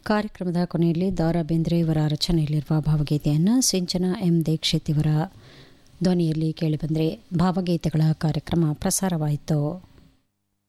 ಕಾರ್ಯಕ್ರಮದ ಕೊನೆಯಲ್ಲಿ ದಾರಾ ಬೇಂದ್ರೆ ಇವರ ರಚನೆಯಲ್ಲಿರುವ ಭಾವಗೀತೆಯನ್ನು ಸಿಂಚನ ಎಂ ದೀಕ್ಷಿತ್ ಇವರ ಧ್ವನಿಯಲ್ಲಿ ಕೇಳಿಬಂದರೆ ಭಾವಗೀತೆಗಳ ಕಾರ್ಯಕ್ರಮ ಪ್ರಸಾರವಾಯಿತು.